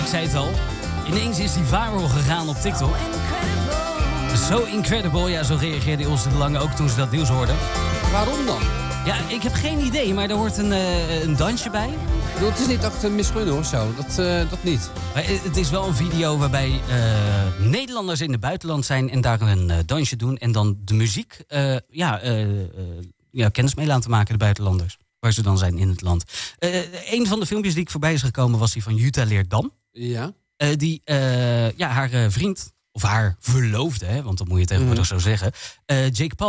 ik zei het al. Ineens is die viral gegaan op TikTok. So incredible, ja, zo reageerde Ilse de Lange ook toen ze dat nieuws hoorden. Waarom dan? Ja, ik heb geen idee, maar er hoort een dansje bij. Het is niet echt misgunnen of zo, dat niet. Maar het is wel een video waarbij Nederlanders in het buitenland zijn en daar een dansje doen. En dan de muziek kennis mee laten maken, de buitenlanders. Waar ze dan zijn in het land. Een van de filmpjes die ik voorbij is gekomen was die van Jutta Leerdam. Ja. Die haar vriend, of haar verloofde, hè, want dat moet je tegenwoordig zo zeggen, Jake Paul.